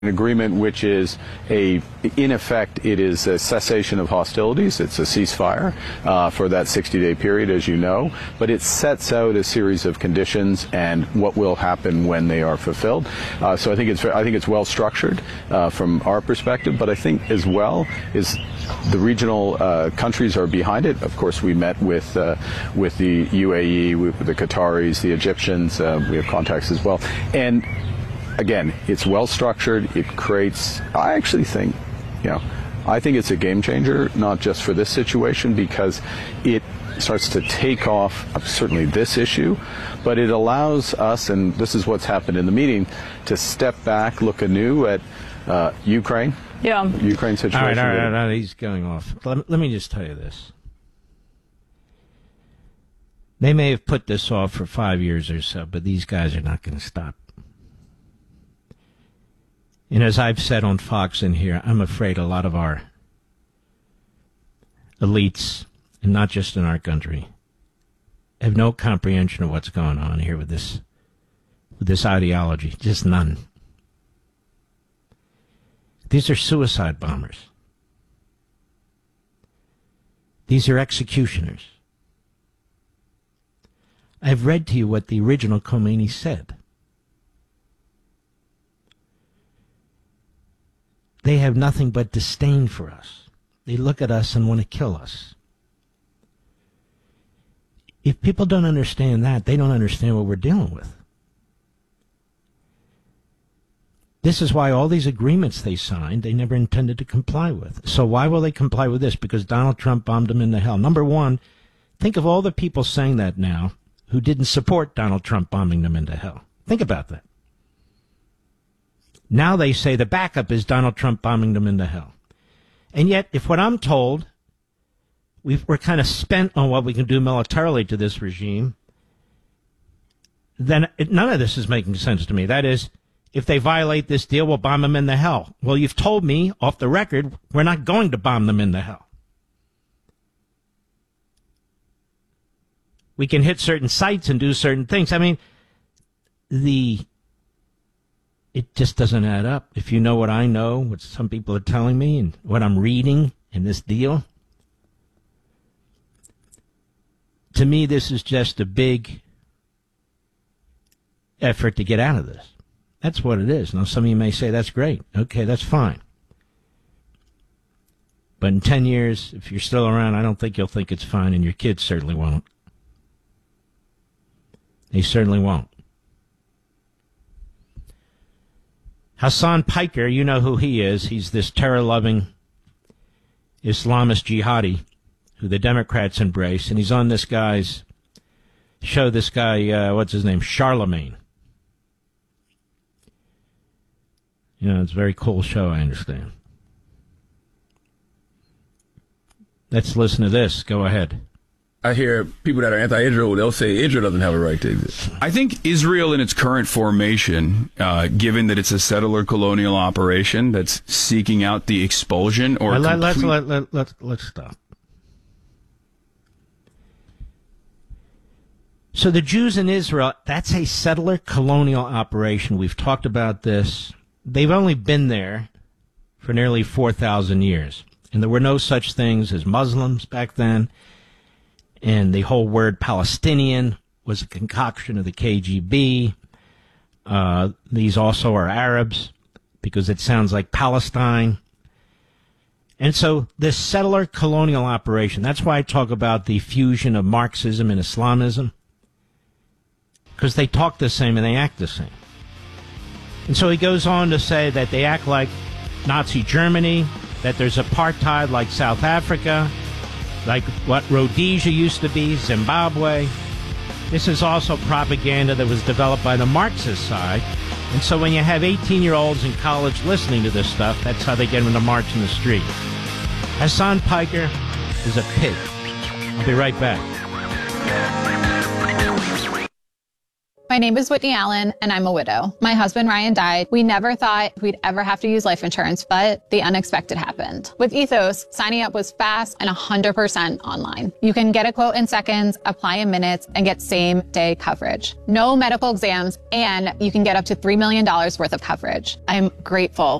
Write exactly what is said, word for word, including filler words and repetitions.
an agreement which is a, in effect, it is a cessation of hostilities. It's a ceasefire uh, for that sixty-day period, as you know, but it sets out a series of conditions and what will happen when they are fulfilled. Uh, so I think it's I think it's well structured uh, from our perspective, but I think as well is the regional uh, countries are behind it. Of course, we met with uh, with the U A E, with the Qataris, the Egyptians. Uh, we have contacts as well, and again, it's well structured. It creates, I actually think, you know, I think it's a game changer, not just for this situation, because it starts to take off certainly this issue, but it allows us, and this is what's happened in the meeting, to step back, look anew at uh, Ukraine. Yeah. Ukraine situation. All right, all right, all right, he's going off. Let, let me just tell you this. They may have put this off for five years or so, but these guys are not going to stop. And as I've said on Fox in here, I'm afraid a lot of our elites, and not just in our country, have no comprehension of what's going on here with this, with this ideology. Just none. These are suicide bombers. These are executioners. I've read to you what the original Khomeini said. They have nothing but disdain for us. They look at us and want to kill us. If people don't understand that, they don't understand what we're dealing with. This is why all these agreements they signed, they never intended to comply with. So why will they comply with this? Because Donald Trump bombed them into hell. Number one, think of all the people saying that now who didn't support Donald Trump bombing them into hell. Think about that. Now they say the backup is Donald Trump bombing them into hell. And yet, if what I'm told, we've, we're kind of spent on what we can do militarily to this regime, then it, none of this is making sense to me. That is, if they violate this deal, we'll bomb them into hell. Well, you've told me, off the record, we're not going to bomb them into hell. We can hit certain sites and do certain things. I mean, the... It just doesn't add up. If you know what I know, what some people are telling me, and what I'm reading in this deal, to me, this is just a big effort to get out of this. That's what it is. Now, some of you may say, that's great. Okay, that's fine. But in ten years, if you're still around, I don't think you'll think it's fine, and your kids certainly won't. They certainly won't. Hassan Piker, you know who he is. He's this terror-loving Islamist jihadi who the Democrats embrace, and he's on this guy's show, this guy, uh, what's his name, Charlemagne. You know, it's a very cool show, I understand. Let's listen to this. Go ahead. I hear people that are anti-Israel, they'll say Israel doesn't have a right to exist. I think Israel in its current formation, uh, given that it's a settler colonial operation that's seeking out the expulsion or let, let's, complete... let, let, let's, let's stop. So the Jews in Israel, that's a settler colonial operation. We've talked about this. They've only been there for nearly four thousand years. And there were no such things as Muslims back then. And the whole word Palestinian was a concoction of the K G B. Uh, these also are Arabs because it sounds like Palestine. And so this settler colonial operation, that's why I talk about the fusion of Marxism and Islamism, because they talk the same and they act the same. And so he goes on to say that they act like Nazi Germany, that there's apartheid like South Africa, like what Rhodesia used to be, Zimbabwe. This is also propaganda that was developed by the Marxist side. And so when you have eighteen-year-olds in college listening to this stuff, that's how they get them to march in the street. Hassan Piker is a pig. I'll be right back. My name is Whitney Allen, and I'm a widow. My husband, Ryan, died. We never thought we'd ever have to use life insurance, but the unexpected happened. With Ethos, signing up was fast and one hundred percent online. You can get a quote in seconds, apply in minutes, and get same-day coverage. No medical exams, and you can get up to three million dollars worth of coverage. I'm grateful